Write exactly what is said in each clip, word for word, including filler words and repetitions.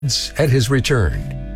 at his return.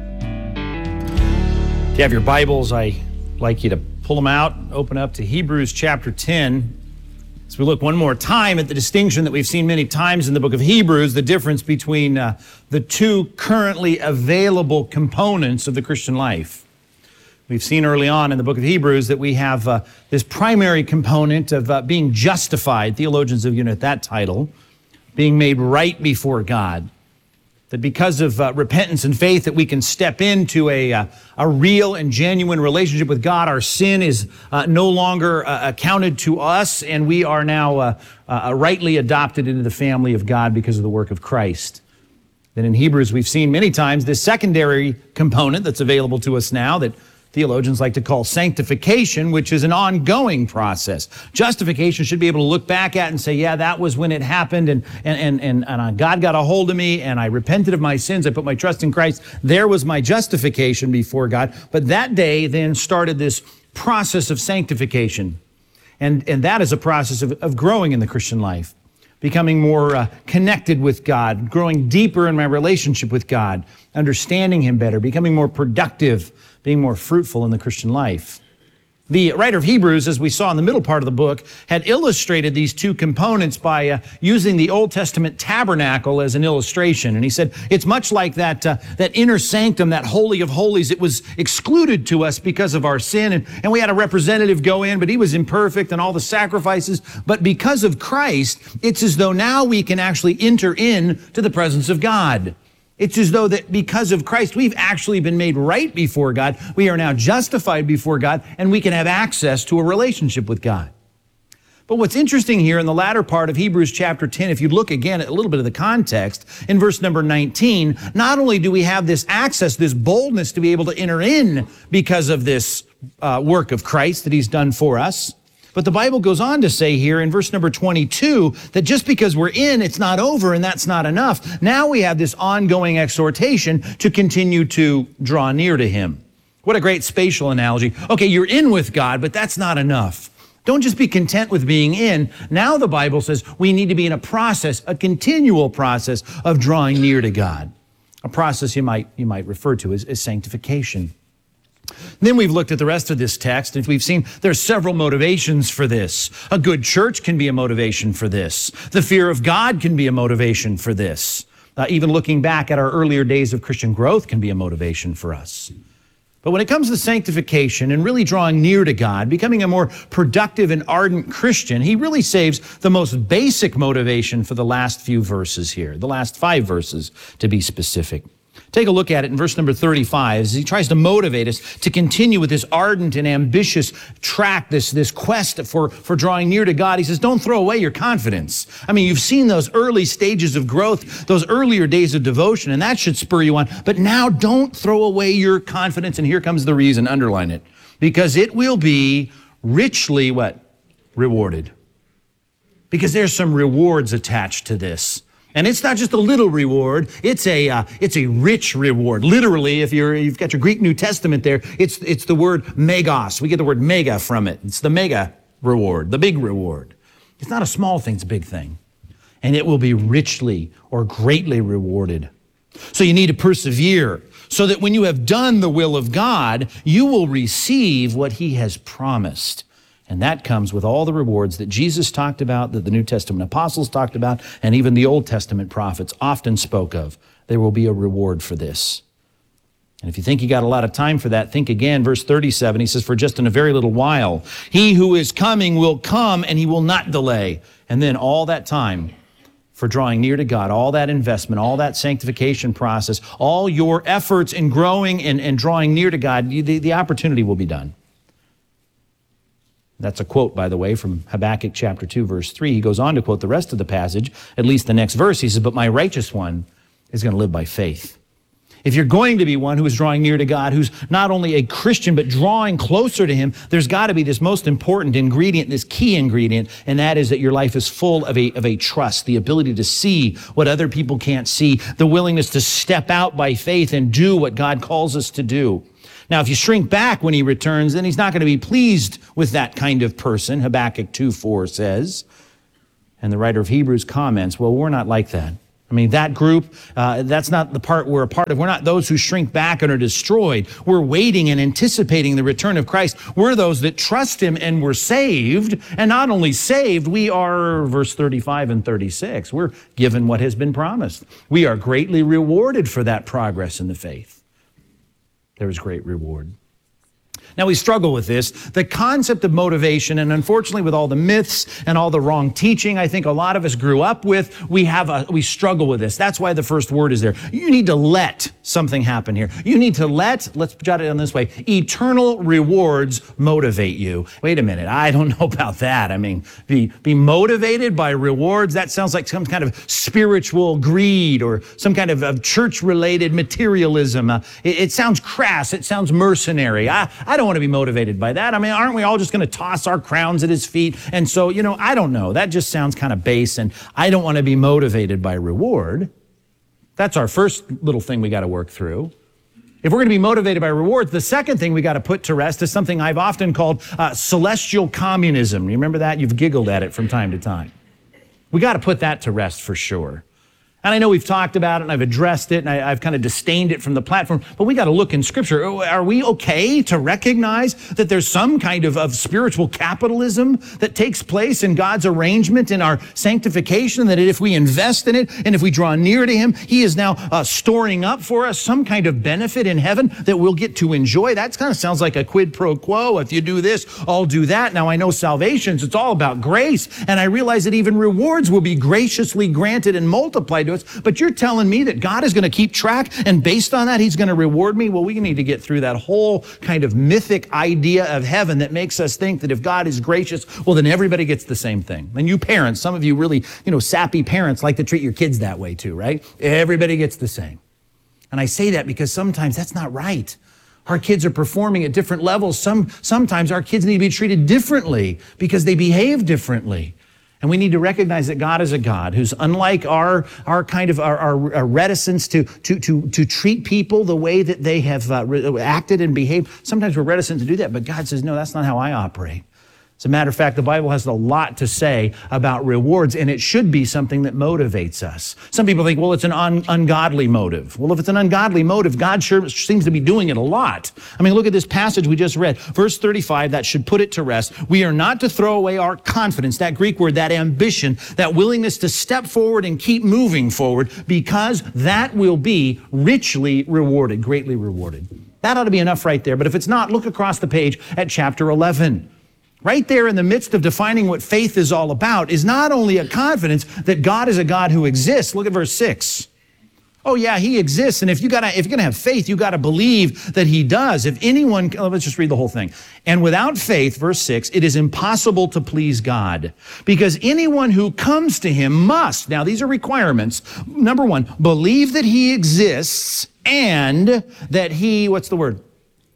If you have your Bibles, I'd like you to pull them out, open up to Hebrews chapter ten. As we look one more time at the distinction that we've seen many times in the book of Hebrews, the difference between uh, the two currently available components of the Christian life. We've seen early on in the book of Hebrews that we have uh, this primary component of uh, being justified. Theologians have given it that title, being made right before God. That because of uh, repentance and faith that we can step into a, uh, a real and genuine relationship with God. Our sin is uh, no longer uh, accounted to us, and we are now uh, uh, rightly adopted into the family of God because of the work of Christ. Then in Hebrews, we've seen many times this secondary component that's available to us now that theologians like to call sanctification, which is an ongoing process. Justification should be able to look back at and say, yeah, that was when it happened, and, and, and, and God got a hold of me, and I repented of my sins, I put my trust in Christ. There was my justification before God. But that day then started this process of sanctification. And, and that is a process of, of growing in the Christian life, becoming more uh, connected with God, growing deeper in my relationship with God, understanding Him better, becoming more productive, being more fruitful in the Christian life. The writer of Hebrews, as we saw in the middle part of the book, had illustrated these two components by uh, using the Old Testament tabernacle as an illustration. And he said, it's much like that uh, that inner sanctum, that holy of holies. It was excluded to us because of our sin. And, and we had a representative go in, but he was imperfect and all the sacrifices. But because of Christ, it's as though now we can actually enter in to the presence of God. It's as though that because of Christ, we've actually been made right before God. We are now justified before God, and we can have access to a relationship with God. But what's interesting here in the latter part of Hebrews chapter ten, if you look again at a little bit of the context, in verse number nineteen, not only do we have this access, this boldness to be able to enter in because of this uh, work of Christ that He's done for us, but the Bible goes on to say here in verse number twenty-two that just because we're in, it's not over and that's not enough. Now we have this ongoing exhortation to continue to draw near to Him. What a great spatial analogy. Okay, you're in with God, but that's not enough. Don't just be content with being in. Now the Bible says we need to be in a process, a continual process of drawing near to God. A process you might, you might refer to as, as sanctification. Then we've looked at the rest of this text, and we've seen there's several motivations for this. A good church can be a motivation for this. The fear of God can be a motivation for this. Uh, even looking back at our earlier days of Christian growth can be a motivation for us. But when it comes to sanctification and really drawing near to God, becoming a more productive and ardent Christian, he really saves the most basic motivation for the last few verses here, the last five verses to be specific. Take a look at it in verse number thirty-five as he tries to motivate us to continue with this ardent and ambitious track, this, this quest for, for drawing near to God. He says, don't throw away your confidence. I mean, you've seen those early stages of growth, those earlier days of devotion, and that should spur you on. But now don't throw away your confidence. And here comes the reason, underline it, because it will be richly what? Rewarded. Because there's some rewards attached to this. And it's not just a little reward, it's a uh, it's a rich reward. Literally, if you're, you've got your Greek New Testament there, it's it's the word megos. We get the word mega from it. It's the mega reward, the big reward. It's not a small thing, it's a big thing. And it will be richly or greatly rewarded. So you need to persevere so that when you have done the will of God, you will receive what He has promised. And that comes with all the rewards that Jesus talked about, that the New Testament apostles talked about, and even the Old Testament prophets often spoke of. There will be a reward for this. And if you think you got a lot of time for that, think again. Verse thirty-seven, he says, for just in a very little while, He who is coming will come and He will not delay. And then all that time for drawing near to God, all that investment, all that sanctification process, all your efforts in growing and, and drawing near to God, the, the opportunity will be done. That's a quote, by the way, from Habakkuk chapter two, verse three. He goes on to quote the rest of the passage, at least the next verse. He says, but my righteous one is going to live by faith. If you're going to be one who is drawing near to God, who's not only a Christian, but drawing closer to Him, there's got to be this most important ingredient, this key ingredient, and that is that your life is full of a, of a trust, the ability to see what other people can't see, the willingness to step out by faith and do what God calls us to do. Now, if you shrink back when He returns, then He's not going to be pleased with that kind of person, Habakkuk two four says. And the writer of Hebrews comments, well, we're not like that. I mean, that group, uh, that's not the part we're a part of. We're not those who shrink back and are destroyed. We're waiting and anticipating the return of Christ. We're those that trust him and we're saved. And not only saved, we are, verse thirty-five and thirty-six, we're given what has been promised. We are greatly rewarded for that progress in the faith. There is great reward. Now, we struggle with this. The concept of motivation, and unfortunately with all the myths and all the wrong teaching I think a lot of us grew up with, we have a, we struggle with this. That's why the first word is there. You need to let something happen here. You need to let, let's jot it down this way, eternal rewards motivate you. Wait a minute, I don't know about that. I mean, be, be motivated by rewards, that sounds like some kind of spiritual greed or some kind of, of church-related materialism. Uh, it, it sounds crass, it sounds mercenary. I, I don't want to be motivated by that. I mean, aren't we all just going to toss our crowns at his feet? And so, you know, I don't know. That just sounds kind of base, and I don't want to be motivated by reward. That's our first little thing we got to work through. If we're going to be motivated by rewards, the second thing we got to put to rest is something I've often called uh, celestial communism. You remember that? You've giggled at it from time to time. We got to put that to rest for sure. And I know we've talked about it and I've addressed it and I, I've kind of disdained it from the platform, but we got to look in Scripture. Are we okay to recognize that there's some kind of, of spiritual capitalism that takes place in God's arrangement in our sanctification, that if we invest in it and if we draw near to him, he is now uh, storing up for us some kind of benefit in heaven that we'll get to enjoy? That kind of sounds like a quid pro quo. If you do this, I'll do that. Now I know salvations, it's all about grace, and I realize that even rewards will be graciously granted and multiplied to us. But you're telling me that God is going to keep track and based on that, he's going to reward me? Well, we need to get through that whole kind of mythic idea of heaven that makes us think that if God is gracious, well, then everybody gets the same thing. And you parents, some of you really, you know, sappy parents like to treat your kids that way too, right? Everybody gets the same. And I say that because sometimes that's not right. Our kids are performing at different levels. Some, sometimes our kids need to be treated differently because they behave differently. And we need to recognize that God is a God who's unlike our, our kind of our, our, our reticence to, to, to, to treat people the way that they have uh, re- acted and behaved. Sometimes we're reticent to do that, but God says, no, that's not how I operate. As a matter of fact, the Bible has a lot to say about rewards, and it should be something that motivates us. Some people think, well, it's an un- ungodly motive. Well, if it's an ungodly motive, God sure seems to be doing it a lot. I mean, look at this passage we just read. Verse thirty-five, that should put it to rest. We are not to throw away our confidence, that Greek word, that ambition, that willingness to step forward and keep moving forward, because that will be richly rewarded, greatly rewarded. That ought to be enough right there. But if it's not, look across the page at chapter eleven. Right there in the midst of defining what faith is all about is not only a confidence that God is a God who exists. Look at verse six. Oh yeah, he exists. And if you gotta, if you're gonna have faith, you gotta believe that he does. If anyone, let's just read the whole thing. And without faith, verse six, it is impossible to please God, because anyone who comes to him must, now these are requirements. Number one, believe that he exists and that he, what's the word?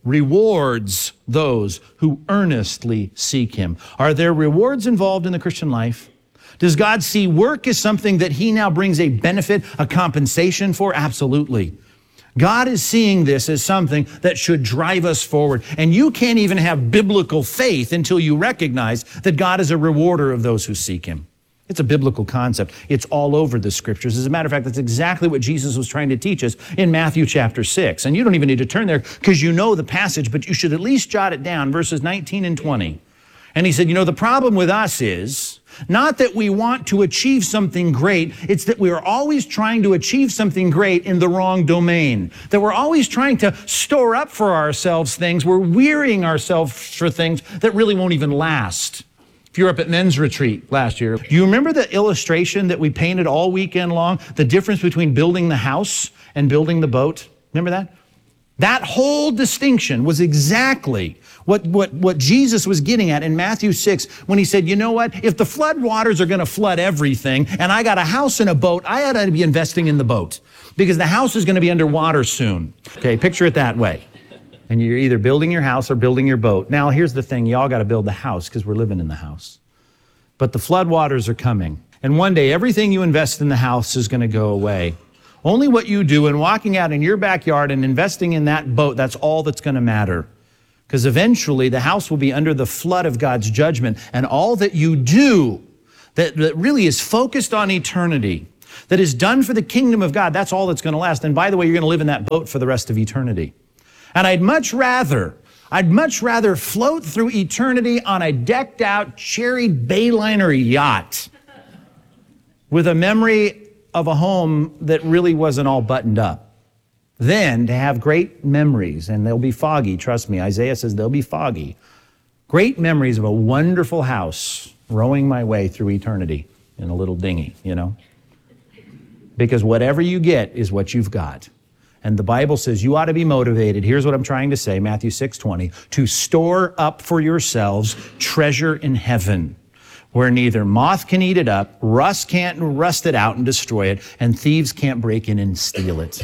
Rewards those who earnestly seek him. Are there rewards involved in the Christian life? Does God see work as something that he now brings a benefit, a compensation for? Absolutely. God is seeing this as something that should drive us forward. And you can't even have biblical faith until you recognize that God is a rewarder of those who seek him. It's a biblical concept. It's all over the Scriptures. As a matter of fact, that's exactly what Jesus was trying to teach us in Matthew chapter six. And you don't even need to turn there because you know the passage, but you should at least jot it down, verses nineteen and twenty. And he said, you know, the problem with us is not that we want to achieve something great. It's that we are always trying to achieve something great in the wrong domain. That we're always trying to store up for ourselves things. We're wearying ourselves for things that really won't even last. If you were up at men's retreat last year, do you remember the illustration that we painted all weekend long? The difference between building the house and building the boat? Remember that? That whole distinction was exactly what, what, what Jesus was getting at in Matthew six when he said, you know what? If the flood waters are going to flood everything and I got a house and a boat, I ought to be investing in the boat because the house is going to be underwater soon. Okay, picture it that way. And you're either building your house or building your boat. Now, here's the thing. Y'all got to build the house because we're living in the house. But the floodwaters are coming. And one day, everything you invest in the house is going to go away. Only what you do in walking out in your backyard and investing in that boat, that's all that's going to matter. Because eventually, the house will be under the flood of God's judgment. And all that you do that, that really is focused on eternity, that is done for the kingdom of God, that's all that's going to last. And by the way, you're going to live in that boat for the rest of eternity. And I'd much rather, I'd much rather float through eternity on a decked out Cherry Bayliner yacht with a memory of a home that really wasn't all buttoned up, than to have great memories, and they'll be foggy, trust me. Isaiah says they'll be foggy. Great memories of a wonderful house rowing my way through eternity in a little dinghy, you know. Because whatever you get is what you've got. And the Bible says you ought to be motivated. Here's what I'm trying to say, Matthew six twenty, to store up for yourselves treasure in heaven, where neither moth can eat it up, rust can't rust it out and destroy it, and thieves can't break in and steal it.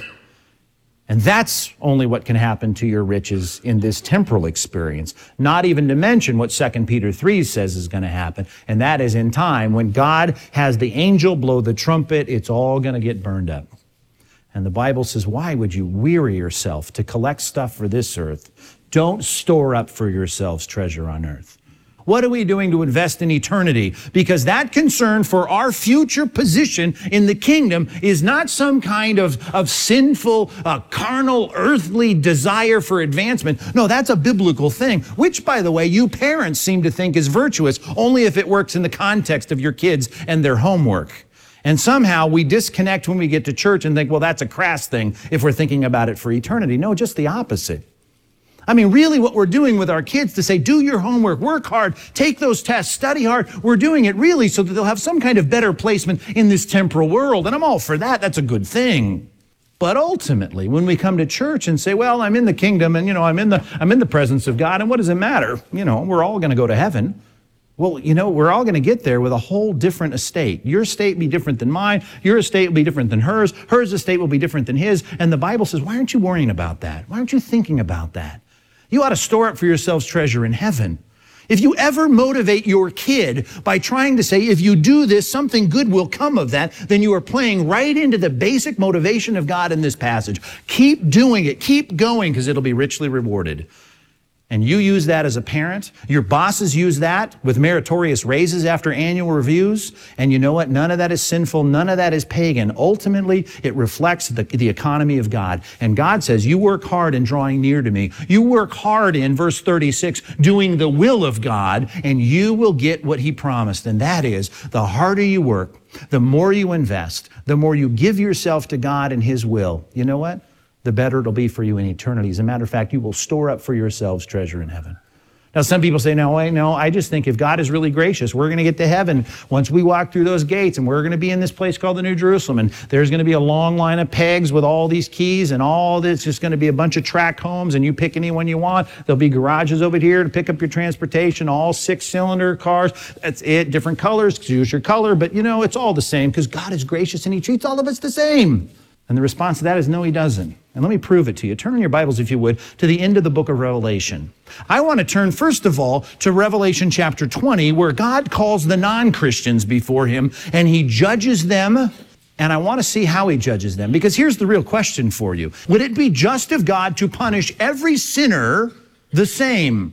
And that's only what can happen to your riches in this temporal experience. Not even to mention what Second Peter three says is going to happen. And that is in time, when God has the angel blow the trumpet, it's all going to get burned up. And the Bible says, why would you weary yourself to collect stuff for this earth? Don't store up for yourselves treasure on earth. What are we doing to invest in eternity? Because that concern for our future position in the kingdom is not some kind of, of sinful, uh, carnal, earthly desire for advancement. No, that's a biblical thing, which, by the way, you parents seem to think is virtuous only if it works in the context of your kids and their homework. And somehow we disconnect when we get to church and think, well, that's a crass thing if we're thinking about it for eternity. No, just the opposite. I mean, really what we're doing with our kids to say, do your homework, work hard, take those tests, study hard. We're doing it really so that they'll have some kind of better placement in this temporal world. And I'm all for that. That's a good thing. But ultimately, when we come to church and say, well, I'm in the kingdom and, you know, I'm in the, I'm in the presence of God, and what does it matter? You know, we're all going to go to heaven. Well, you know, we're all going to get there with a whole different estate. Your estate will be different than mine. Your estate will be different than hers. Hers estate will be different than his. And the Bible says, why aren't you worrying about that? Why aren't you thinking about that? You ought to store up for yourselves treasure in heaven. If you ever motivate your kid by trying to say, if you do this, something good will come of that, then you are playing right into the basic motivation of God in this passage. Keep doing it. Keep going, because it'll be richly rewarded. And you use that as a parent. Your bosses use that with meritorious raises after annual reviews. And you know what? None of that is sinful. None of that is pagan. Ultimately, it reflects the, the economy of God. And God says, you work hard in drawing near to me. You work hard in, verse thirty-six, doing the will of God, and you will get what he promised. And that is, the harder you work, the more you invest, the more you give yourself to God and his will. You know what? The better it'll be for you in eternity. As a matter of fact, you will store up for yourselves treasure in heaven. Now, some people say, no, wait, no, I just think if God is really gracious, we're going to get to heaven once we walk through those gates, and we're going to be in this place called the New Jerusalem, and there's going to be a long line of pegs with all these keys and all this. It's just going to be a bunch of tract homes, and you pick any one you want. There'll be garages over here to pick up your transportation, all six-cylinder cars. That's it, different colors, choose your color, but you know, it's all the same because God is gracious and he treats all of us the same. And the response to that is no, he doesn't. And let me prove it to you. Turn in your Bibles, if you would, to the end of the book of Revelation. I want to turn, first of all, to Revelation chapter twenty, where God calls the non-Christians before him, and he judges them. And I want to see how he judges them, because here's the real question for you. Would it be just of God to punish every sinner the same?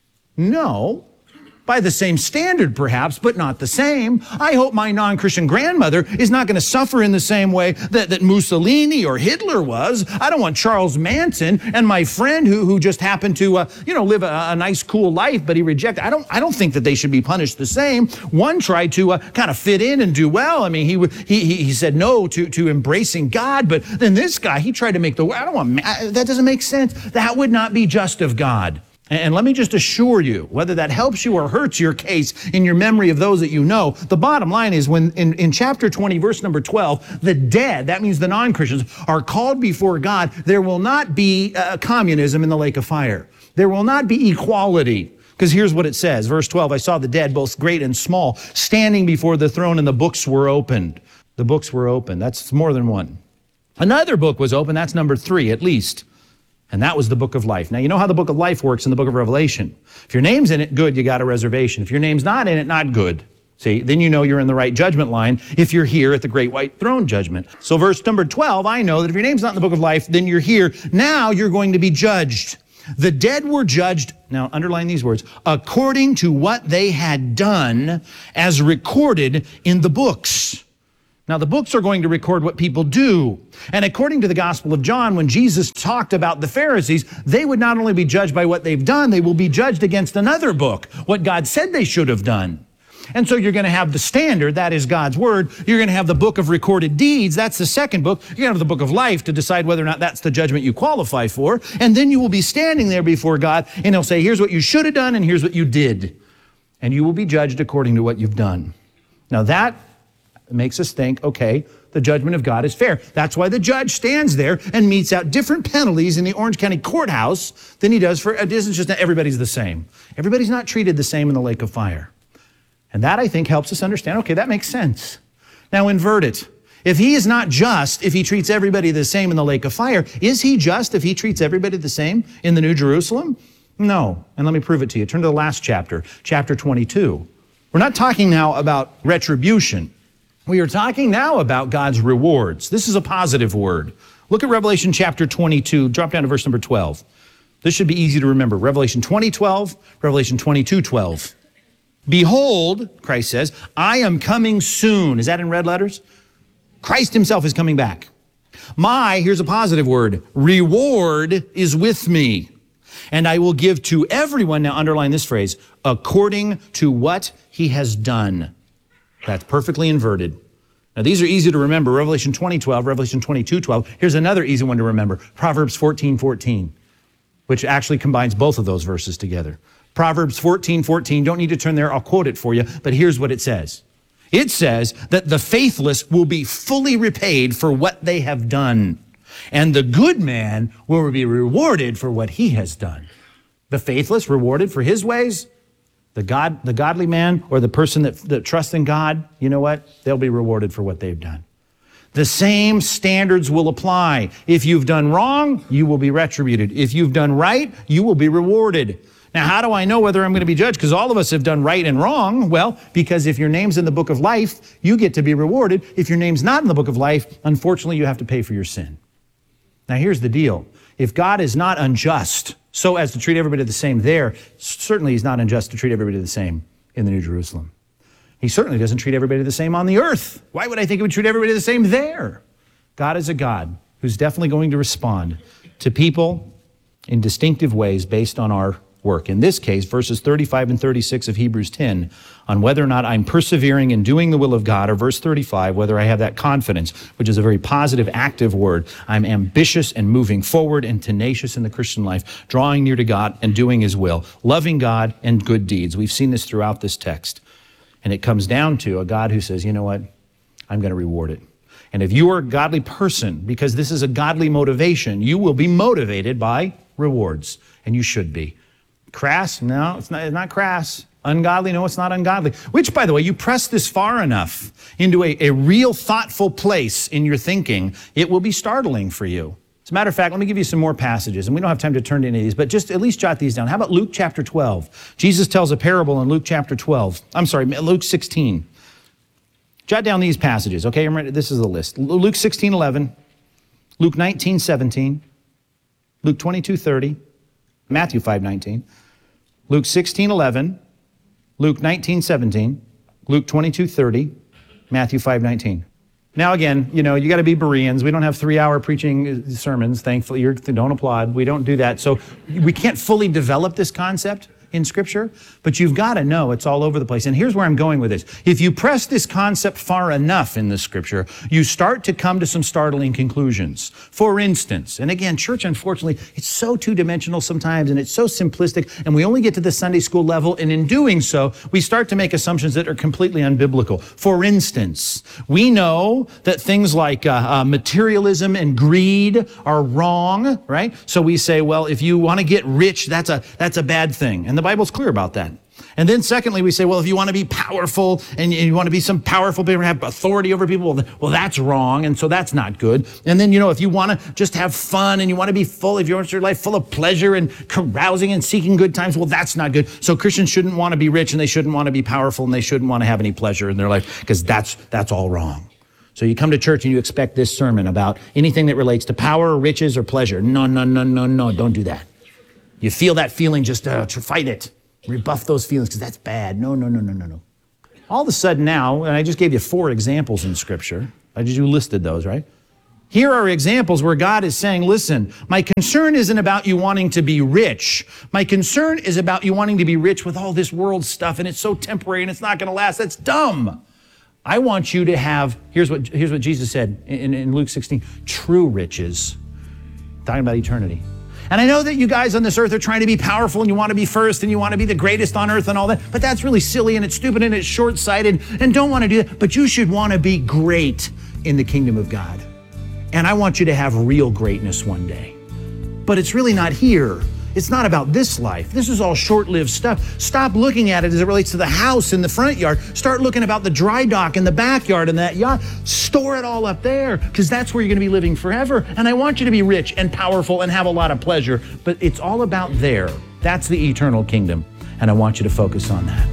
No. By the same standard, perhaps, but not the same. I hope my non-Christian grandmother is not going to suffer in the same way that, that Mussolini or Hitler was. I don't want Charles Manson and my friend who, who just happened to, uh, you know, live a, a nice, cool life, but he rejected. I don't, I don't think that they should be punished the same. One tried to uh, kind of fit in and do well. I mean, he, he, he said no to, to embracing God, but then this guy, he tried to make the, I don't want, that doesn't make sense. That would not be just of God. And let me just assure you, whether that helps you or hurts your case in your memory of those that you know, the bottom line is when in, in chapter twenty, verse number twelve, the dead, that means the non-Christians, are called before God, there will not be uh, communism in the lake of fire. There will not be equality. Because here's what it says, verse twelve, I saw the dead, both great and small, standing before the throne, and the books were opened. The books were opened. That's more than one. Another book was opened. That's number three, at least. And that was the book of life. Now, you know how the book of life works in the book of Revelation. If your name's in it, good, you got a reservation. If your name's not in it, not good. See, then you know you're in the right judgment line if you're here at the great white throne judgment. So verse number twelve, I know that if your name's not in the book of life, then you're here. Now you're going to be judged. The dead were judged, now underline these words, according to what they had done as recorded in the books. Now, the books are going to record what people do. And according to the Gospel of John, when Jesus talked about the Pharisees, they would not only be judged by what they've done, they will be judged against another book, what God said they should have done. And so you're going to have the standard, that is God's Word. You're going to have the book of recorded deeds, that's the second book. You're going to have the book of life to decide whether or not that's the judgment you qualify for. And then you will be standing there before God, and He'll say, here's what you should have done, and here's what you did. And you will be judged according to what you've done. Now that makes us think, okay, the judgment of God is fair. That's why the judge stands there and metes out different penalties in the Orange County Courthouse than he does for, it isn't just that everybody's the same. Everybody's not treated the same in the lake of fire. And that, I think, helps us understand, okay, that makes sense. Now invert it. If he is not just if he treats everybody the same in the lake of fire, is he just if he treats everybody the same in the New Jerusalem? No. And let me prove it to you. Turn to the last chapter, chapter twenty-two. We're not talking now about retribution. We are talking now about God's rewards. This is a positive word. Look at Revelation chapter twenty-two. Drop down to verse number twelve. This should be easy to remember. Revelation twenty twelve, Revelation twenty-two twelve. Behold, Christ says, I am coming soon. Is that in red letters? Christ himself is coming back. My, here's a positive word, reward is with me. And I will give to everyone, now underline this phrase, according to what he has done. That's perfectly inverted. Now these are easy to remember. Revelation twenty twelve, Revelation twenty-two twelve. Here's another easy one to remember. Proverbs fourteen fourteen, which actually combines both of those verses together. Proverbs fourteen fourteen, don't need to turn there, I'll quote it for you, but here's what it says. It says that the faithless will be fully repaid for what they have done, and the good man will be rewarded for what he has done. The faithless rewarded for his ways, the God, the godly man or the person that, that trusts in God, you know what? They'll be rewarded for what they've done. The same standards will apply. If you've done wrong, you will be retributed. If you've done right, you will be rewarded. Now, how do I know whether I'm going to be judged? Because all of us have done right and wrong. Well, because if your name's in the book of life, you get to be rewarded. If your name's not in the book of life, unfortunately, you have to pay for your sin. Now, here's the deal. If God is not unjust so as to treat everybody the same there, certainly he's not unjust to treat everybody the same in the New Jerusalem. He certainly doesn't treat everybody the same on the earth. Why would I think he would treat everybody the same there? God is a God who's definitely going to respond to people in distinctive ways based on our work. In this case, verses thirty-five and thirty-six of Hebrews ten, on whether or not I'm persevering in doing the will of God, or verse thirty-five, whether I have that confidence, which is a very positive, active word. I'm ambitious and moving forward and tenacious in the Christian life, drawing near to God and doing his will, loving God and good deeds. We've seen this throughout this text. And it comes down to a God who says, you know what? I'm going to reward it. And if you are a godly person, because this is a godly motivation, you will be motivated by rewards. And you should be. Crass? No, it's not, it's not crass. Ungodly? No, it's not ungodly. Which, by the way, you press this far enough into a, a real thoughtful place in your thinking, it will be startling for you. As a matter of fact, let me give you some more passages, and we don't have time to turn to any of these, but just at least jot these down. How about Luke chapter twelve? Jesus tells a parable in Luke chapter twelve. I'm sorry, Luke sixteen. Jot down these passages, okay? This is the list. Luke sixteen eleven, Luke nineteen seventeen, Luke twenty-two thirty, Matthew five nineteen, Luke sixteen eleven, Luke nineteen seventeen, Luke twenty-two thirty, Matthew five nineteen. Now again, you know, you got to be Bereans. We don't have three-hour preaching sermons, thankfully. You're, don't applaud. We don't do that. So we can't fully develop this concept in Scripture, but you've got to know it's all over the place. And here's where I'm going with this. If you press this concept far enough in the Scripture, you start to come to some startling conclusions. For instance, and again, church, unfortunately, it's so two-dimensional sometimes, and it's so simplistic, and we only get to the Sunday school level, and in doing so, we start to make assumptions that are completely unbiblical. For instance, we know that things like uh, uh, materialism and greed are wrong, right? So we say, well, if you want to get rich, that's a, that's a bad thing. And the Bible's clear about that. And then secondly, we say, well, if you want to be powerful and you want to be some powerful people, have authority over people, well, that's wrong. And so that's not good. And then, you know, if you want to just have fun and you want to be full, if you want your life full of pleasure and carousing and seeking good times, well, that's not good. So Christians shouldn't want to be rich and they shouldn't want to be powerful and they shouldn't want to have any pleasure in their life because that's, that's all wrong. So you come to church and you expect this sermon about anything that relates to power or riches or pleasure. No, no, no, no, no, don't do that. You feel that feeling, just uh, to fight it. Rebuff those feelings because that's bad. No, no, no, no, no, no. all of a sudden now, and I just gave you four examples in Scripture. I just, you listed those, right? Here are examples where God is saying, listen, my concern isn't about you wanting to be rich. My concern is about you wanting to be rich with all this world stuff, and it's so temporary and it's not going to last. That's dumb. I want you to have, here's what, here's what Jesus said in, in Luke sixteen, true riches, talking about eternity. And I know that you guys on this earth are trying to be powerful and you want to be first and you want to be the greatest on earth and all that, but that's really silly and it's stupid and it's short-sighted and don't want to do that. But you should want to be great in the kingdom of God. And I want you to have real greatness one day. But it's really not here. It's not about this life. This is all short-lived stuff. Stop looking at it as it relates to the house in the front yard. Start looking about the dry dock in the backyard and that yacht. Store it all up there because that's where you're going to be living forever. And I want you to be rich and powerful and have a lot of pleasure. But it's all about there. That's the eternal kingdom. And I want you to focus on that.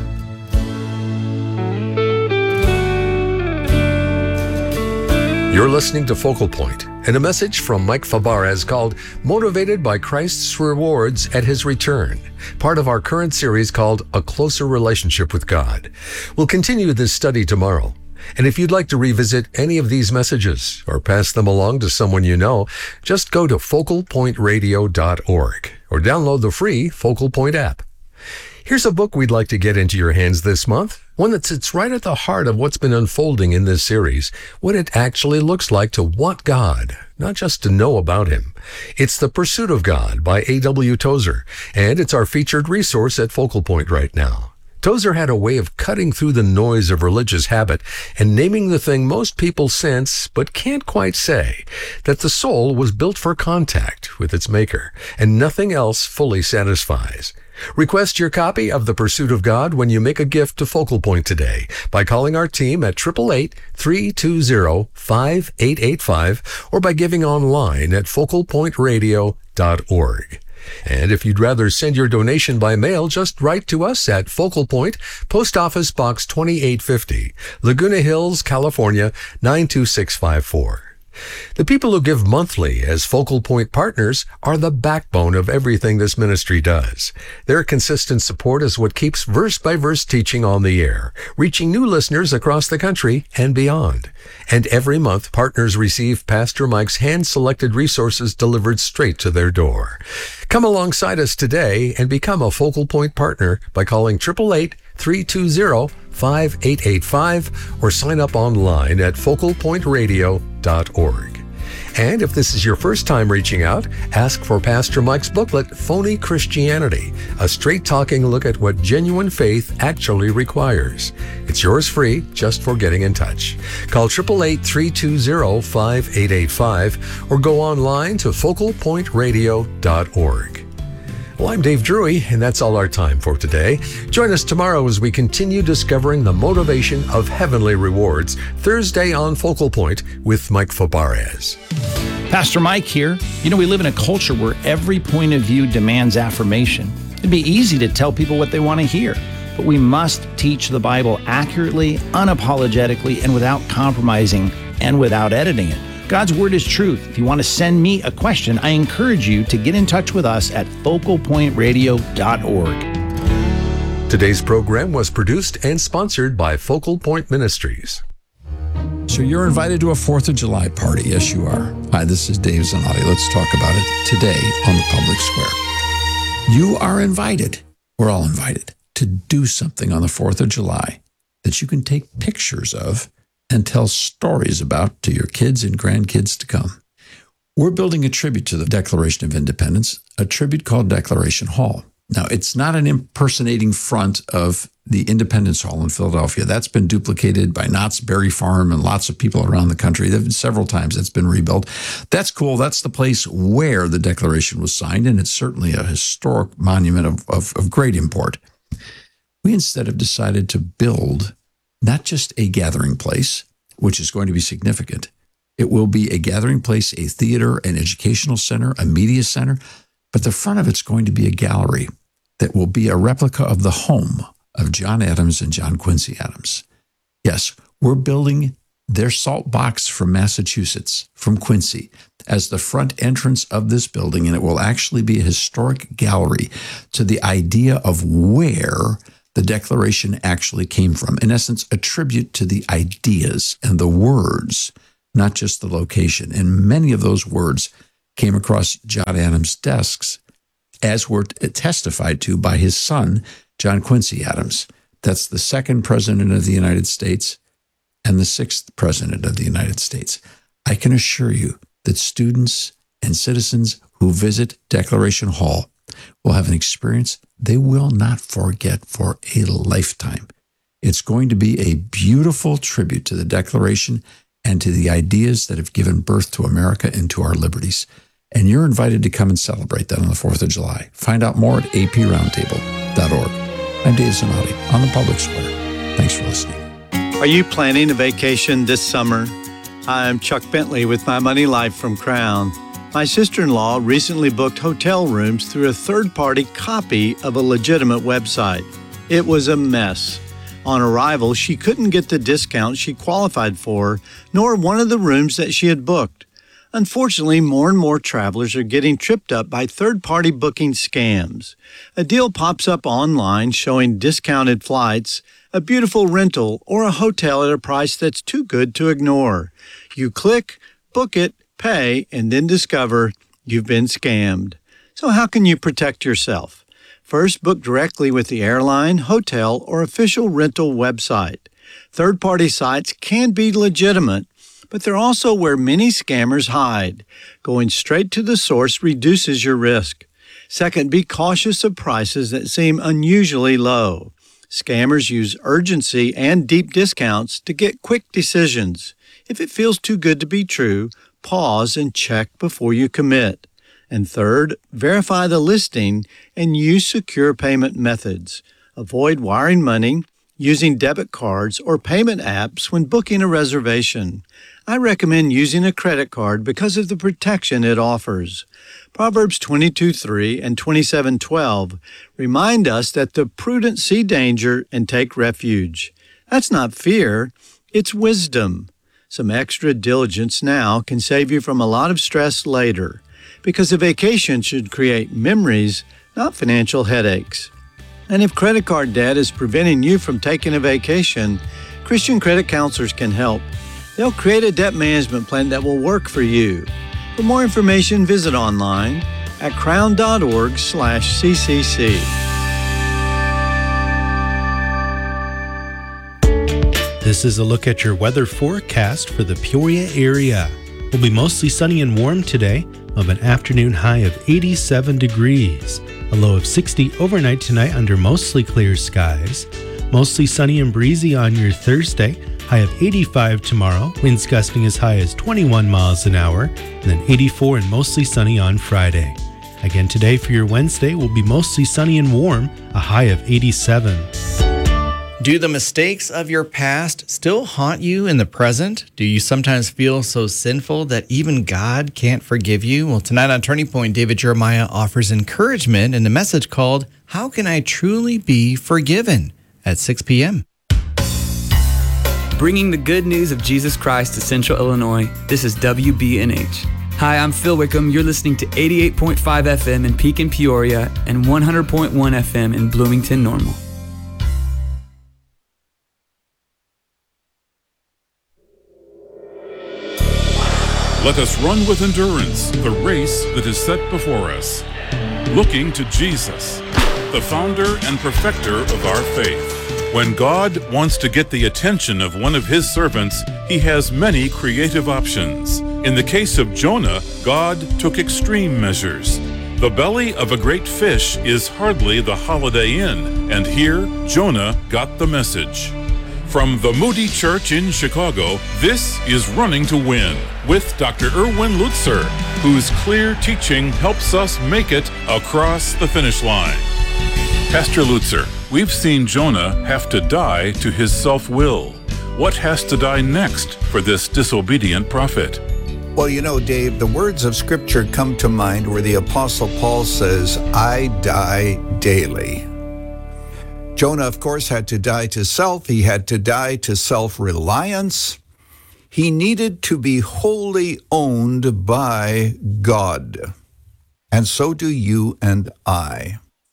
You're listening to Focal Point and a message from Mike Fabarez called Motivated by Christ's Rewards at His Return, part of our current series called A Closer Relationship with God. We'll continue this study tomorrow. And if you'd like to revisit any of these messages or pass them along to someone you know, just go to focal point radio dot org or download the free Focal Point app. Here's a book we'd like to get into your hands this month, one that sits right at the heart of what's been unfolding in this series, what it actually looks like to want God, not just to know about Him. It's The Pursuit of God by A W Tozer, and it's our featured resource at Focal Point right now. Tozer had a way of cutting through the noise of religious habit and naming the thing most people sense but can't quite say, that the soul was built for contact with its maker, and nothing else fully satisfies. Request your copy of The Pursuit of God when you make a gift to Focal Point today by calling our team at eight eight eight, three two zero, five eight eight five or by giving online at focal point radio dot org. And if you'd rather send your donation by mail, just write to us at Focal Point, Post Office Box twenty-eight fifty, Laguna Hills, California, nine two six five four. The people who give monthly as Focal Point partners are the backbone of everything this ministry does. Their consistent support is what keeps verse-by-verse teaching on the air, reaching new listeners across the country and beyond. And every month, partners receive Pastor Mike's hand-selected resources delivered straight to their door. Come alongside us today and become a Focal Point partner by calling eight eight eight, three two zero, five eight eight five or sign up online at focal point radio dot org. And if this is your first time reaching out, ask for Pastor Mike's booklet, Phony Christianity, a straight-talking look at what genuine faith actually requires. It's yours free, just for getting in touch. Call eight eight eight, three two zero, five eight eight five or go online to focal point radio dot org. Well, I'm Dave Drury, and that's all our time for today. Join us tomorrow as we continue discovering the motivation of heavenly rewards, Thursday on Focal Point with Mike Fabarez. Pastor Mike here. You know, we live in a culture where every point of view demands affirmation. It'd be easy to tell people what they want to hear, but we must teach the Bible accurately, unapologetically, and without compromising and without editing it. God's Word is truth. If you want to send me a question, I encourage you to get in touch with us at focal point radio dot org. Today's program was produced and sponsored by Focal Point Ministries. So you're invited to a fourth of July party. Yes, you are. Hi, this is Dave Zanotti. Let's talk about it today on the Public Square. You are invited. We're all invited to do something on the fourth of July that you can take pictures of and tell stories about to your kids and grandkids to come. We're building a tribute to the Declaration of Independence, a tribute called Declaration Hall. Now, it's not an impersonating front of the Independence Hall in Philadelphia. That's been duplicated by Knott's Berry Farm and lots of people around the country. Several times it's been rebuilt. That's cool. That's the place where the Declaration was signed, and it's certainly a historic monument of, of, of great import. We instead have decided to build not just a gathering place, which is going to be significant. It will be a gathering place, a theater, an educational center, a media center, but the front of it's going to be a gallery that will be a replica of the home of John Adams and John Quincy Adams. Yes, we're building their salt box from Massachusetts, from Quincy, as the front entrance of this building, and it will actually be a historic gallery to the idea of where the declaration actually came from. In essence, a tribute to the ideas and the words, not just the location. And many of those words came across John Adams' desks, as were testified to by his son, John Quincy Adams. That's the second president of the United States and the sixth president of the United States. I can assure you that students and citizens who visit Declaration Hall will have an experience they will not forget for a lifetime. It's going to be a beautiful tribute to the Declaration and to the ideas that have given birth to America and to our liberties. And you're invited to come and celebrate that on the fourth of July. Find out more at a p roundtable dot org. I'm Dave Zanotti on the Public Square. Thanks for listening. Are you planning a vacation this summer? I'm Chuck Bentley with My Money Life from Crown. My sister-in-law recently booked hotel rooms through a third-party copy of a legitimate website. It was a mess. On arrival, she couldn't get the discount she qualified for, nor one of the rooms that she had booked. Unfortunately, more and more travelers are getting tripped up by third-party booking scams. A deal pops up online showing discounted flights, a beautiful rental, or a hotel at a price that's too good to ignore. You click, book it, pay, and then discover you've been scammed. So how can you protect yourself? First, book directly with the airline, hotel, or official rental website. Third-party sites can be legitimate, but they're also where many scammers hide. Going straight to the source reduces your risk. Second, be cautious of prices that seem unusually low. Scammers use urgency and deep discounts to get quick decisions. If it feels too good to be true, pause and check before you commit. And third, verify the listing and use secure payment methods. Avoid wiring money, using debit cards, or payment apps when booking a reservation. I recommend using a credit card because of the protection it offers. Proverbs twenty-two three and twenty-seven twelve remind us that the prudent see danger and take refuge. That's not fear, it's wisdom. Some extra diligence now can save you from a lot of stress later, because a vacation should create memories, not financial headaches. And if credit card debt is preventing you from taking a vacation, Christian credit counselors can help. They'll create a debt management plan that will work for you. For more information, visit online at crown.org slash ccc. This is a look at your weather forecast for the Peoria area. It will be mostly sunny and warm today, of an afternoon high of eighty-seven degrees. A low of sixty overnight tonight under mostly clear skies. Mostly sunny and breezy on your Thursday, high of eighty-five tomorrow, winds gusting as high as twenty-one miles an hour, and then eighty-four and mostly sunny on Friday. Again today for your Wednesday will be mostly sunny and warm, a high of eighty-seven. Do the mistakes of your past still haunt you in the present? Do you sometimes feel so sinful that even God can't forgive you? Well, tonight on Turning Point, David Jeremiah offers encouragement in a message called, How Can I Truly Be Forgiven? At six p.m. Bringing the good news of Jesus Christ to Central Illinois, this is W B N H. Hi, I'm Phil Wickham. You're listening to eighty-eight point five F M in Pekin, Peoria, and one hundred point one F M in Bloomington, Normal. Let us run with endurance the race that is set before us, looking to Jesus, the founder and perfecter of our faith. When God wants to get the attention of one of his servants, he has many creative options. In the case of Jonah, God took extreme measures. The belly of a great fish is hardly the Holiday Inn, and here Jonah got the message. From the Moody Church in Chicago, this is Running to Win with Doctor Erwin Lutzer, whose clear teaching helps us make it across the finish line. Pastor Lutzer, we've seen Jonah have to die to his self-will. What has to die next for this disobedient prophet? Well, you know, Dave, the words of Scripture come to mind where the Apostle Paul says, I die daily. Jonah, of course, had to die to self. He had to die to self-reliance. He needed to be wholly owned by God. And so do you and I.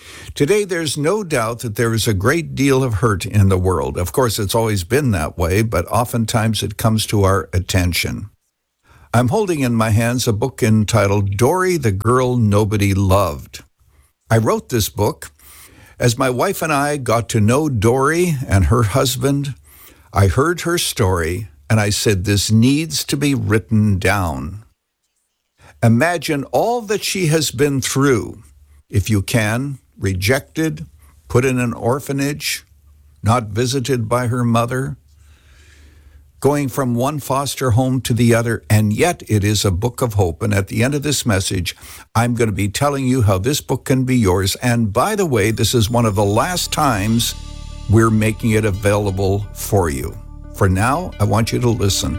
Today, there's no doubt that there is a great deal of hurt in the world. Of course, it's always been that way, but oftentimes it comes to our attention. I'm holding in my hands a book entitled Dory, the Girl Nobody Loved. I wrote this book as my wife and I got to know Dory and her husband. I heard her story, and I said, this needs to be written down. Imagine all that she has been through, if you can, rejected, put in an orphanage, not visited by her mother, going from one foster home to the other, and yet it is a book of hope. And at the end of this message, I'm going to be telling you how this book can be yours. And by the way, this is one of the last times we're making it available for you. For now, I want you to listen.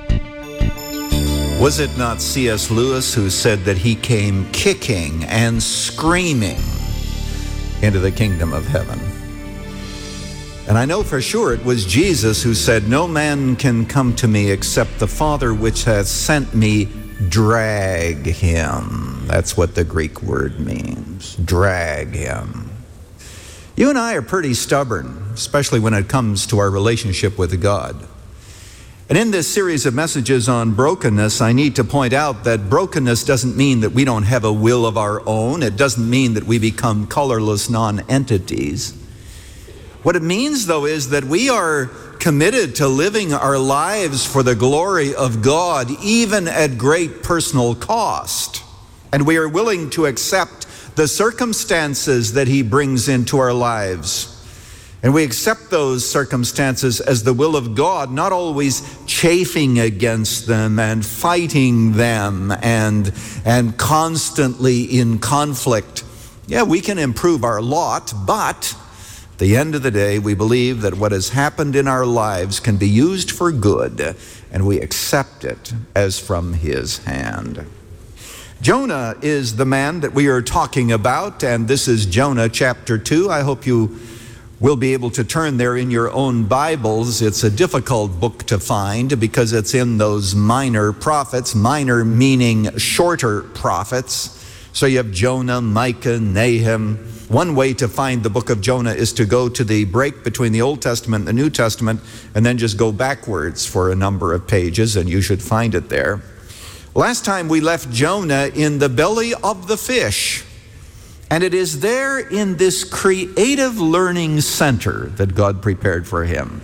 Was it not C S Lewis who said that he came kicking and screaming into the kingdom of heaven? And I know for sure it was Jesus who said, no man can come to me except the Father which hath sent me drag him. That's what the Greek word means, drag him. You and I are pretty stubborn, especially when it comes to our relationship with God. And in this series of messages on brokenness, I need to point out that brokenness doesn't mean that we don't have a will of our own. It doesn't mean that we become colorless non-entities. What it means, though, is that we are committed to living our lives for the glory of God, even at great personal cost. And we are willing to accept the circumstances that He brings into our lives. And we accept those circumstances as the will of God, not always chafing against them and fighting them and, and constantly in conflict. Yeah, we can improve our lot, but at the end of the day, we believe that what has happened in our lives can be used for good, and we accept it as from His hand. Jonah is the man that we are talking about, and this is Jonah chapter two. I hope you will be able to turn there in your own Bibles. It's a difficult book to find because it's in those minor prophets, minor meaning shorter prophets. So you have Jonah, Micah, Nahum. One way to find the book of Jonah is to go to the break between the Old Testament and the New Testament and then just go backwards for a number of pages, and you should find it there. Last time we left Jonah in the belly of the fish, and it is there in this creative learning center that God prepared for him,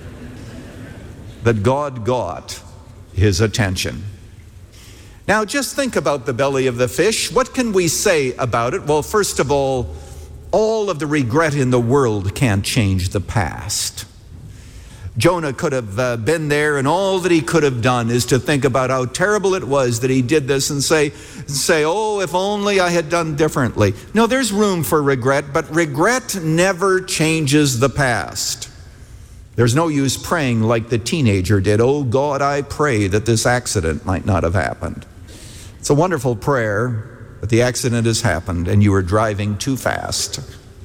that God got his attention. Now just think about the belly of the fish. What can we say about it? Well, first of all, all of the regret in the world can't change the past. Jonah could have uh, been there, and all that he could have done is to think about how terrible it was that he did this and say, say, oh, if only I had done differently. No, there's room for regret, but regret never changes the past. There's no use praying like the teenager did, oh God, I pray that this accident might not have happened. It's a wonderful prayer, but the accident has happened and you were driving too fast.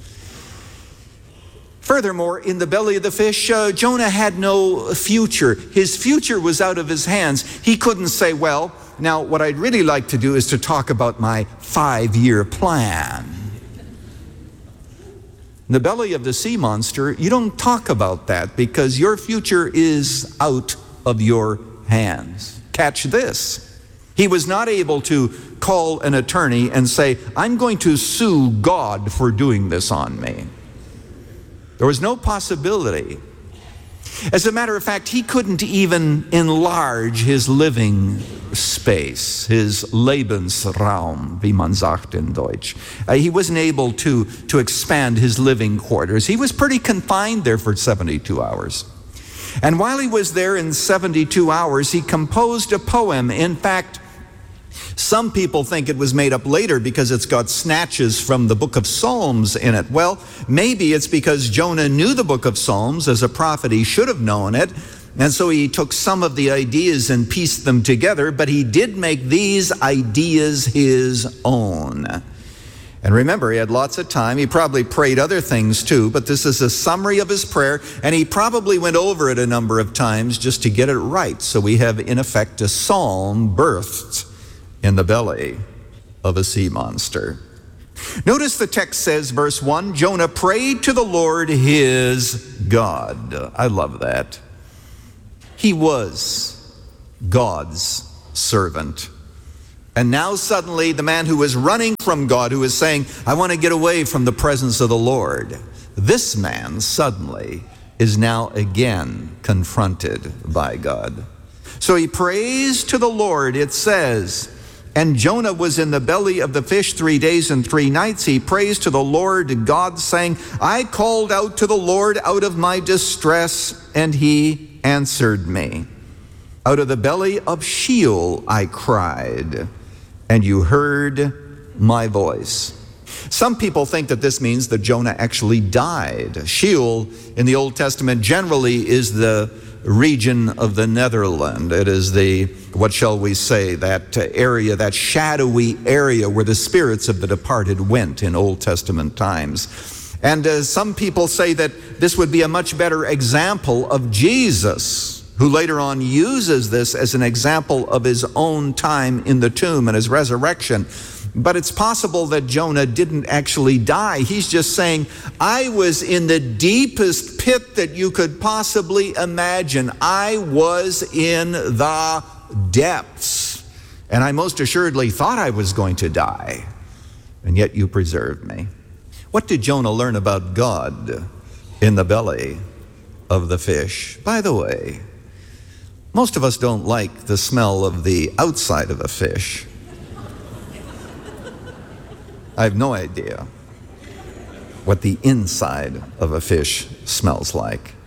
Furthermore, in the belly of the fish, uh, Jonah had no future. His future was out of his hands. He couldn't say, well, now what I'd really like to do is to talk about my five-year plan. In the belly of the sea monster, you don't talk about that because your future is out of your hands. Catch this. He was not able to call an attorney and say, I'm going to sue God for doing this on me. There was no possibility. As a matter of fact, he couldn't even enlarge his living space, his Lebensraum, wie man sagt in Deutsch. Uh, he wasn't able to, to expand his living quarters. He was pretty confined there for seventy-two hours. And while he was there in seventy-two hours, he composed a poem. In fact, some people think it was made up later because it's got snatches from the book of Psalms in it. Well, maybe it's because Jonah knew the book of Psalms. As a prophet, he should have known it. And so he took some of the ideas and pieced them together, but he did make these ideas his own. And remember, he had lots of time. He probably prayed other things too, but this is a summary of his prayer, and he probably went over it a number of times just to get it right. So we have, in effect, a psalm birthed in the belly of a sea monster. Notice the text says, verse one, Jonah prayed to the Lord his God. I love that. He was God's servant. And now suddenly the man who is running from God, who is saying, I want to get away from the presence of the Lord, this man suddenly is now again confronted by God. So he prays to the Lord, it says, and Jonah was in the belly of the fish three days and three nights. He prays to the Lord God, saying, I called out to the Lord out of my distress, and he answered me. Out of the belly of Sheol I cried, and you heard my voice. Some people think that this means that Jonah actually died. Sheol in the Old Testament generally is the region of the Netherlands. It is the, what shall we say, that area, that shadowy area where the spirits of the departed went in Old Testament times. And uh, some people say that this would be a much better example of Jesus, who later on uses this as an example of his own time in the tomb and his resurrection. But it's possible that Jonah didn't actually die. He's just saying, I was in the deepest pit that you could possibly imagine. I was in the depths. And I most assuredly thought I was going to die. And yet you preserved me. What did Jonah learn about God in the belly of the fish? By the way, most of us don't like the smell of the outside of a fish. I have no idea what the inside of a fish smells like.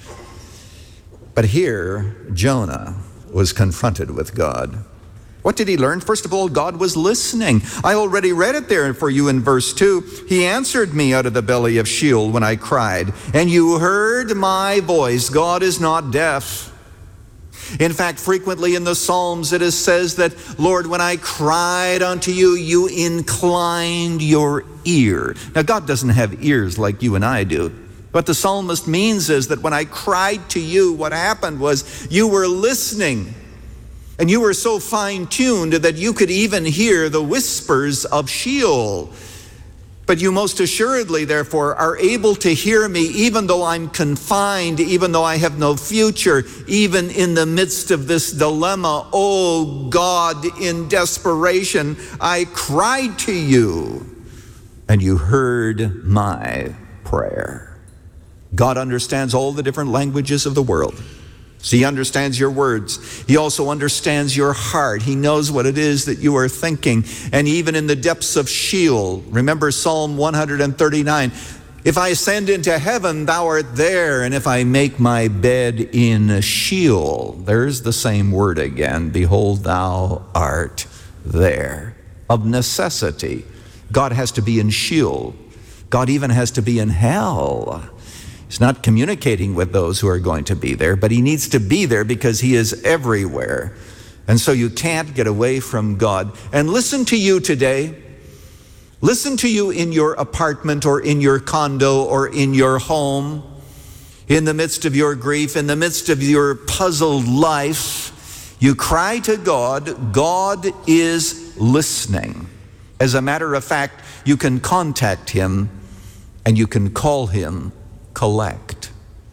But here, Jonah was confronted with God. What did he learn? First of all, God was listening. I already read it there for you in verse two. He answered me out of the belly of Sheol when I cried, and you heard my voice. God is not deaf. In fact, frequently in the Psalms it is says that, Lord, when I cried unto you, you inclined your ear. Now, God doesn't have ears like you and I do. What the psalmist means is that when I cried to you, what happened was you were listening. And you were so fine-tuned that you could even hear the whispers of Sheol. But you most assuredly, therefore, are able to hear me even though I'm confined, even though I have no future, even in the midst of this dilemma. Oh God, in desperation, I cried to you, and you heard my prayer. God understands all the different languages of the world. So he understands your words. He also understands your heart. He knows what it is that you are thinking. And even in the depths of Sheol, remember Psalm one thirty-nine, if I ascend into heaven, thou art there. And if I make my bed in Sheol, there's the same word again. Behold, thou art there. Of necessity, God has to be in Sheol. God even has to be in hell. He's not communicating with those who are going to be there, but he needs to be there because he is everywhere. And so you can't get away from God. And listen to you today. Listen to you in your apartment or in your condo or in your home, in the midst of your grief, in the midst of your puzzled life. You cry to God. God is listening. As a matter of fact, you can contact him and you can call him collect.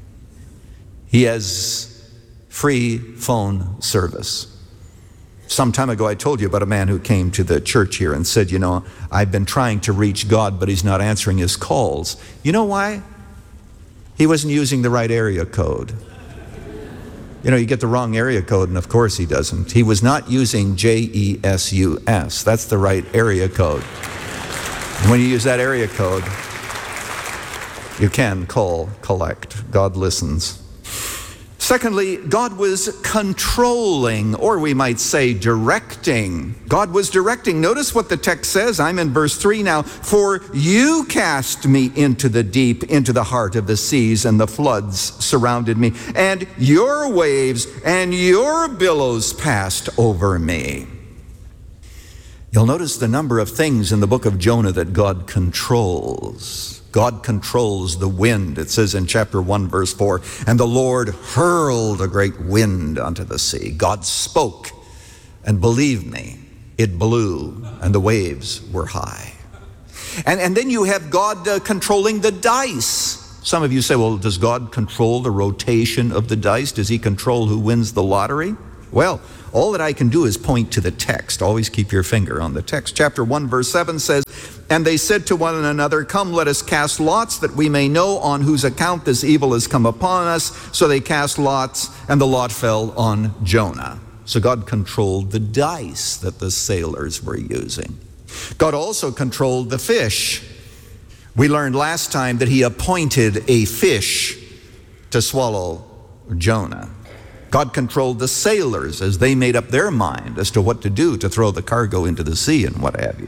He has free phone service. Some time ago I told you about a man who came to the church here and said, you know, I've been trying to reach God, but he's not answering his calls. You know why? He wasn't using the right area code. You know, you get the wrong area code, and of course he doesn't. He was not using J E S U S. That's the right area code. And when you use that area code, you can call, collect. God listens. Secondly, God was controlling, or we might say directing. God was directing. Notice what the text says. I'm in verse three now. For you cast me into the deep, into the heart of the seas, and the floods surrounded me. And your waves and your billows passed over me. You'll notice the number of things in the book of Jonah that God controls. God controls the wind. It says in chapter one, verse four, and the Lord hurled a great wind unto the sea. God spoke, and believe me, it blew, and the waves were high. And, and then you have God uh, controlling the dice. Some of you say, well, does God control the rotation of the dice? Does he control who wins the lottery? Well, all that I can do is point to the text. Always keep your finger on the text. Chapter one, verse seven says, and they said to one another, come, let us cast lots that we may know on whose account this evil has come upon us. So they cast lots, and the lot fell on Jonah. So God controlled the dice that the sailors were using. God also controlled the fish. We learned last time that he appointed a fish to swallow Jonah. God controlled the sailors as they made up their mind as to what to do to throw the cargo into the sea and what have you.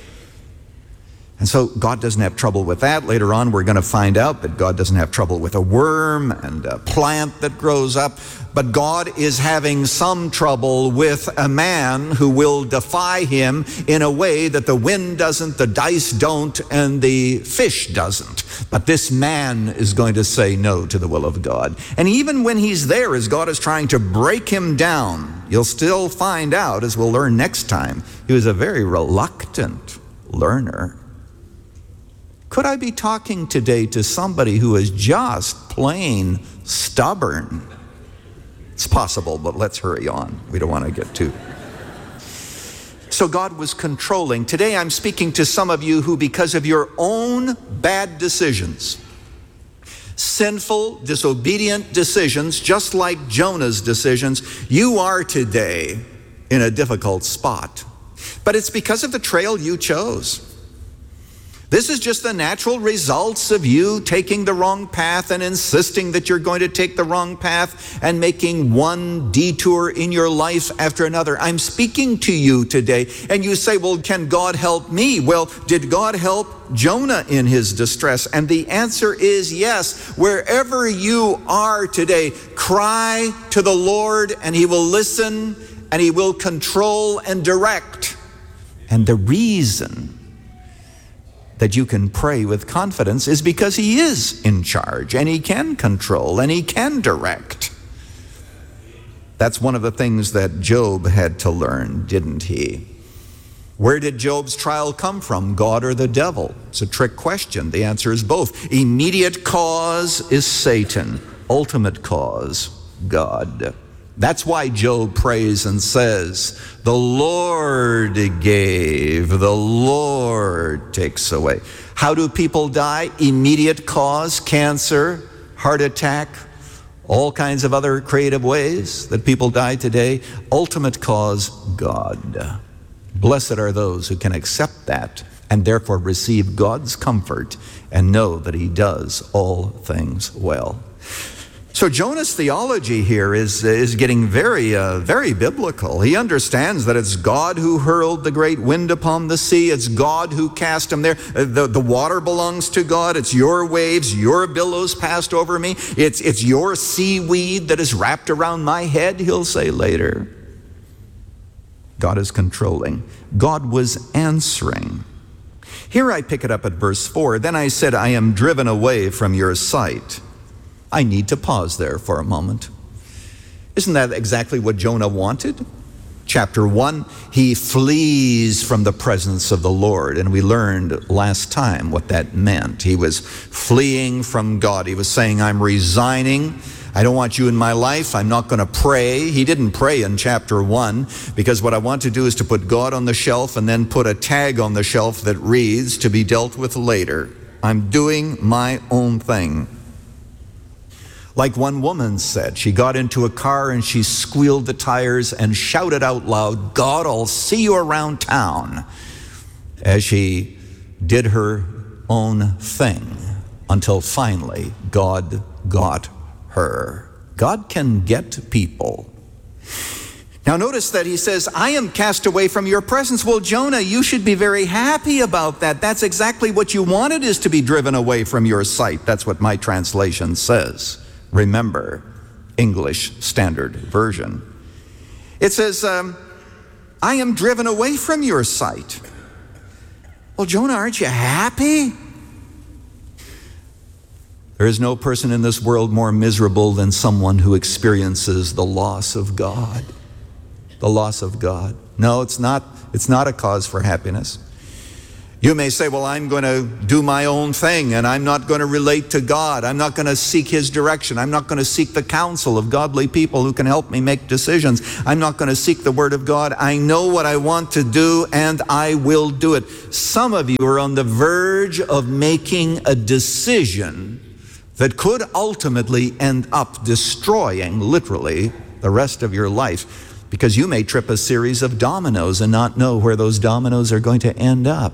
And so God doesn't have trouble with that. Later on, we're going to find out that God doesn't have trouble with a worm and a plant that grows up. But God is having some trouble with a man who will defy him in a way that the wind doesn't, the dice don't, and the fish doesn't. But this man is going to say no to the will of God. And even when he's there, as God is trying to break him down, you'll still find out, as we'll learn next time, he was a very reluctant learner. Could I be talking today to somebody who is just plain stubborn? It's possible, but let's hurry on. We don't want to get too... So God was controlling. Today I'm speaking to some of you who, because of your own bad decisions, sinful, disobedient decisions, just like Jonah's decisions, you are today in a difficult spot. But it's because of the trail you chose. This is just the natural results of you taking the wrong path and insisting that you're going to take the wrong path and making one detour in your life after another. I'm speaking to you today, and you say, well, can God help me? Well, did God help Jonah in his distress? And the answer is yes. Wherever you are today, cry to the Lord, and he will listen, and he will control and direct. And the reason that you can pray with confidence is because he is in charge, and he can control, and he can direct. That's one of the things that Job had to learn, didn't he? Where did Job's trial come from, God or the devil? It's a trick question. The answer is both. Immediate cause is Satan. Ultimate cause, God. That's why Job prays and says, the Lord gave, the Lord takes away. How do people die? Immediate cause, cancer, heart attack, all kinds of other creative ways that people die today. Ultimate cause, God. Blessed are those who can accept that and therefore receive God's comfort and know that he does all things well. So Jonah's theology here is, is getting very, uh, very biblical. He understands that it's God who hurled the great wind upon the sea. It's God who cast him there. The, the water belongs to God. It's your waves, your billows passed over me. It's, it's your seaweed that is wrapped around my head, he'll say later. God is controlling. God was answering. Here I pick it up at verse four. Then I said, I am driven away from your sight. I need to pause there for a moment. Isn't that exactly what Jonah wanted? Chapter one, he flees from the presence of the Lord. And we learned last time what that meant. He was fleeing from God. He was saying, I'm resigning. I don't want you in my life. I'm not going to pray. He didn't pray in chapter one because what I want to do is to put God on the shelf and then put a tag on the shelf that reads, to be dealt with later. I'm doing my own thing. Like one woman said, she got into a car and she squealed the tires and shouted out loud, God, I'll see you around town, as she did her own thing until finally God got her. God can get people. Now notice that he says, I am cast away from your presence. Well, Jonah, you should be very happy about that. That's exactly what you wanted, is to be driven away from your sight. That's what my translation says. Remember, English Standard Version. It says, um, I am driven away from your sight. Well, Jonah, aren't you happy? There is no person in this world more miserable than someone who experiences the loss of God. The loss of God. No, it's not, it's not a cause for happiness. You may say, well, I'm going to do my own thing, and I'm not going to relate to God. I'm not going to seek His direction. I'm not going to seek the counsel of godly people who can help me make decisions. I'm not going to seek the Word of God. I know what I want to do, and I will do it. Some of you are on the verge of making a decision that could ultimately end up destroying, literally, the rest of your life, because you may trip a series of dominoes and not know where those dominoes are going to end up.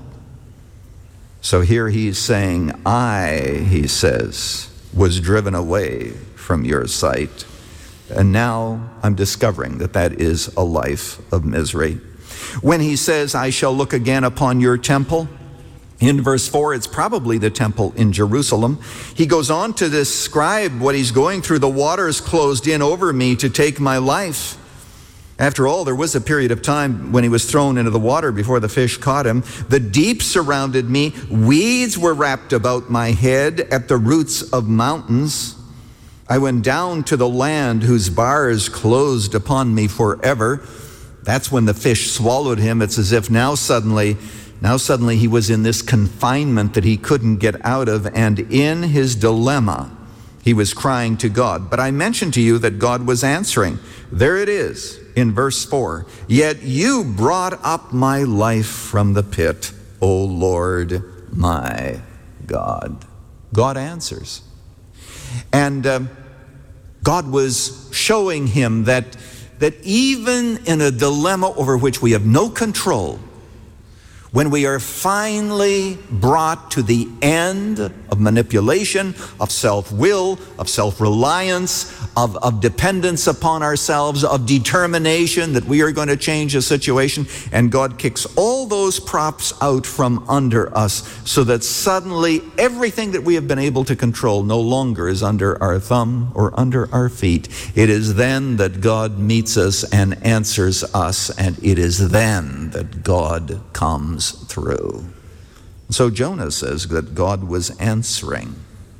So here he's saying, I, he says, was driven away from your sight. And now I'm discovering that that is a life of misery. When he says, I shall look again upon your temple, in verse four, it's probably the temple in Jerusalem. He goes on to describe what he's going through. The waters closed in over me to take my life. After all, there was a period of time when he was thrown into the water before the fish caught him. The deep surrounded me. Weeds were wrapped about my head at the roots of mountains. I went down to the land whose bars closed upon me forever. That's when the fish swallowed him. It's as if now suddenly, now suddenly he was in this confinement that he couldn't get out of. And in his dilemma, he was crying to God. But I mentioned to you that God was answering. There it is. In verse four, yet you brought up my life from the pit, O Lord my God. God answers. And um, God was showing him that, that even in a dilemma over which we have no control, when we are finally brought to the end of manipulation, of self-will, of self-reliance, of, of dependence upon ourselves, of determination that we are going to change a situation, and God kicks all those props out from under us so that suddenly everything that we have been able to control no longer is under our thumb or under our feet. It is then that God meets us and answers us, and it is then that God comes through. So Jonah says that God was answering.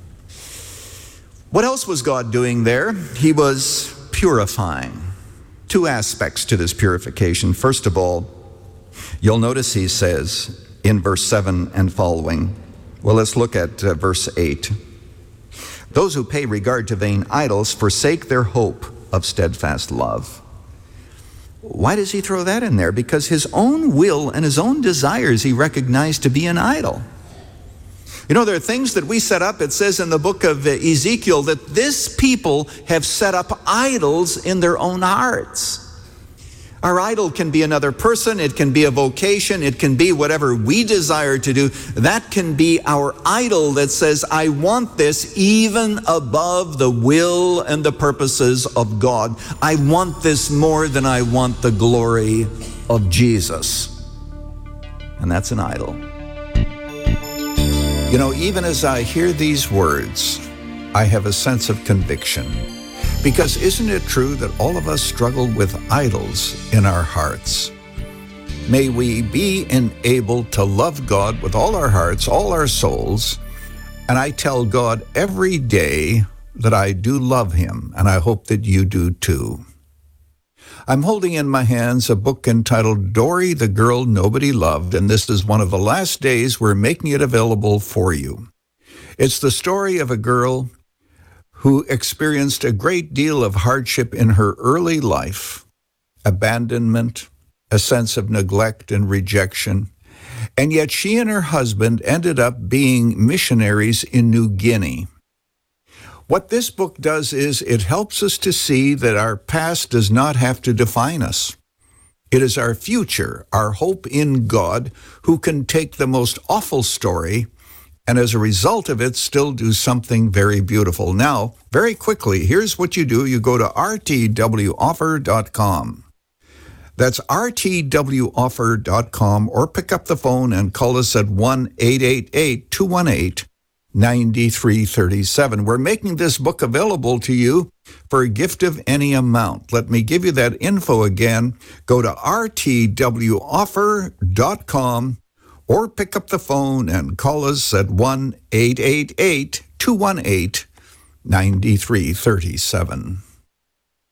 What else was God doing there? He was purifying. Two aspects to this purification. First of all, you'll notice he says in verse seven and following, well, let's look at uh, verse eight. Those who pay regard to vain idols forsake their hope of steadfast love. Why does he throw that in there? Because his own will and his own desires he recognized to be an idol. You know, there are things that we set up. It says in the book of Ezekiel that this people have set up idols in their own hearts. Our idol can be another person, it can be a vocation, it can be whatever we desire to do. That can be our idol that says, I want this even above the will and the purposes of God. I want this more than I want the glory of Jesus. And that's an idol. You know, even as I hear these words, I have a sense of conviction. Because isn't it true that all of us struggle with idols in our hearts? May we be enabled to love God with all our hearts, all our souls. And I tell God every day that I do love Him, and I hope that you do too. I'm holding in my hands a book entitled Dory, the Girl Nobody Loved, and this is one of the last days we're making it available for you. It's the story of a girl who experienced a great deal of hardship in her early life, abandonment, a sense of neglect and rejection, and yet she and her husband ended up being missionaries in New Guinea. What this book does is it helps us to see that our past does not have to define us. It is our future, our hope in God, who can take the most awful story and as a result of it, still do something very beautiful. Now, very quickly, here's what you do. You go to R T W offer dot com. That's R T W offer dot com, or pick up the phone and call us at one eight eight eight, two one eight, nine three three seven. We're making this book available to you for a gift of any amount. Let me give you that info again. Go to R T W offer dot com. Or pick up the phone and call us at one eight eight eight, two one eight, nine three three seven.